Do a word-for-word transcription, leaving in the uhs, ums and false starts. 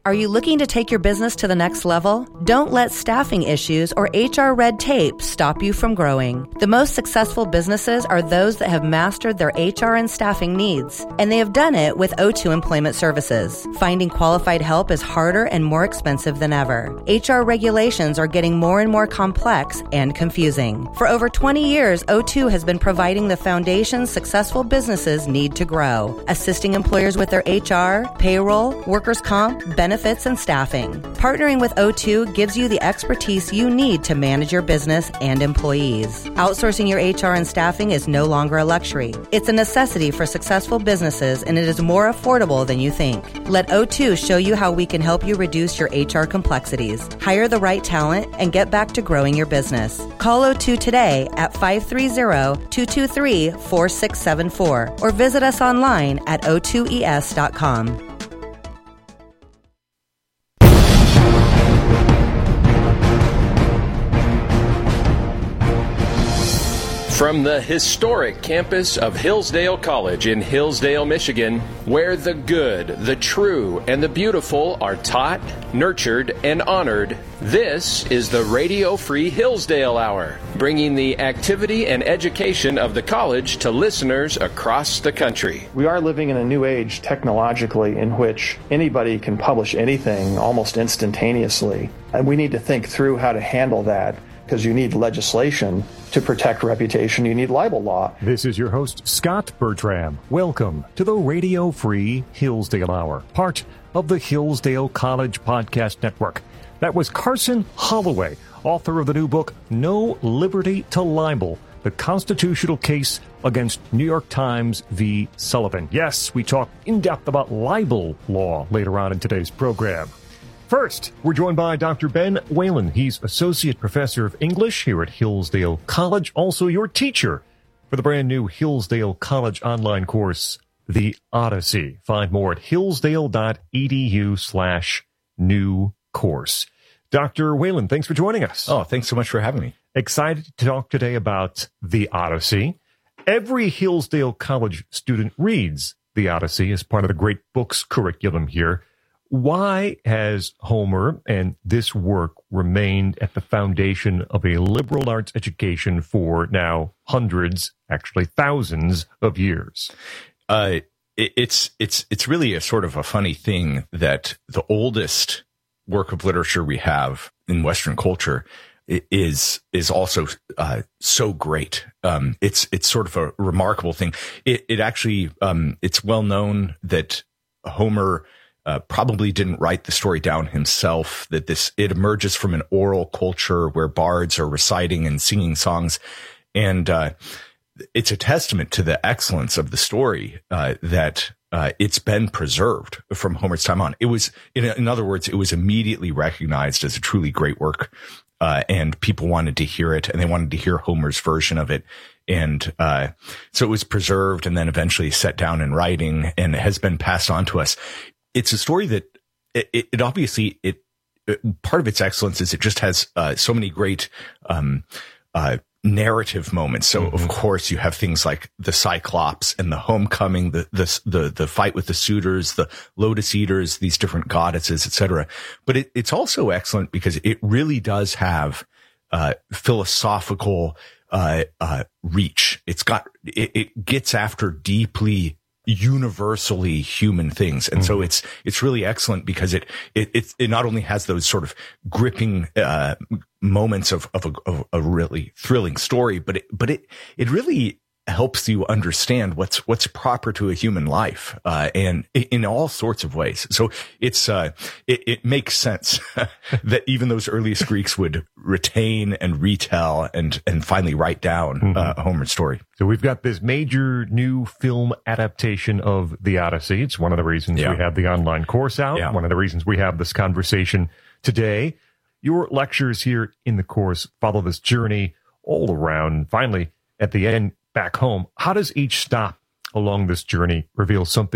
Are you looking to take your business to the next level? Don't let staffing issues or H R red tape stop you from growing. The most successful businesses are those that have mastered their H R and staffing needs, and they have done it with O two Employment Services. Finding qualified help is harder and more expensive than ever. H R regulations are getting more and more complex and confusing. For over twenty years, O two has been providing the foundation successful businesses need to grow, assisting employers with their H R, payroll, workers' comp, benefits, benefits and staffing. Partnering with O two gives you the expertise you need to manage your business and employees. Outsourcing your H R and staffing is no longer a luxury. It's a necessity for successful businesses, and it is more affordable than you think. Let O two show you how we can help you reduce your H R complexities, hire the right talent, and get back to growing your business. Call O two today at five three zero, two two three, four six seven four or visit us online at o two e s dot com. From the historic campus of Hillsdale College in Hillsdale, Michigan, where the good, the true, and the beautiful are taught, nurtured, and honored, this is the Radio Free Hillsdale Hour, bringing the activity and education of the college to listeners across the country. We are living in a new age technologically in which anybody can publish anything almost instantaneously. And we need to think through how to handle that, because you need legislation to protect reputation. You need libel law. This is your host, Scott Bertram. Welcome to the Radio Free Hillsdale Hour, part of the Hillsdale College Podcast Network. That was Carson Holloway, author of the new book, No Liberty to Libel, the constitutional case against New York Times v. Sullivan. Yes, we talk in depth about libel law later on in today's program. First, we're joined by Doctor Ben Whalen. He's Associate Professor of English here at Hillsdale College, also your teacher for the brand new Hillsdale College online course, The Odyssey. Find more at hillsdale.edu slash new course. Doctor Whalen, thanks for joining us. Oh, thanks so much for having me. Excited to talk today about The Odyssey. Every Hillsdale College student reads The Odyssey as part of the Great Books curriculum here. Why has Homer and this work remained at the foundation of a liberal arts education for now hundreds, actually thousands of years? Uh, it, it's it's it's really a sort of a funny thing that the oldest work of literature we have in Western culture is is also uh, so great. Um, it's it's sort of a remarkable thing. It, it actually um, it's well known that Homer Uh, probably didn't write the story down himself, that this, it emerges from an oral culture where bards are reciting and singing songs. And, uh, it's a testament to the excellence of the story, uh, that, uh, it's been preserved from Homer's time on. It was, in, in other words, it was immediately recognized as a truly great work. Uh, and people wanted to hear it, and they wanted to hear Homer's version of it. And, uh, so it was preserved and then eventually set down in writing and has been passed on to us. It's a story that it, it, it obviously, it, it, part of its excellence is it just has, uh, so many great, um, uh, narrative moments. So, mm-hmm. Of course, you have things like the Cyclops and the homecoming, the, the, the, the fight with the suitors, the Lotus Eaters, these different goddesses, et cetera. But it, it's also excellent because it really does have, uh, philosophical, uh, uh, reach. It's got, it, it gets after deeply universally human things. And mm-hmm. so it's, it's really excellent because it, it, it, it not only has those sort of gripping, uh, moments of, of a, of a really thrilling story, but it, but it, it really helps you understand what's, what's proper to a human life, uh, and in all sorts of ways. So it's, uh, it, it makes sense that even those earliest Greeks would retain and retell and, and finally write down, mm-hmm. uh, Homer's story. So we've got this major new film adaptation of The Odyssey. It's one of the reasons yeah. we have the online course out. Yeah. One of the reasons we have this conversation today. Your lectures here in the course follow this journey all around. Finally, at the end, back home, how does each stop along this journey reveal something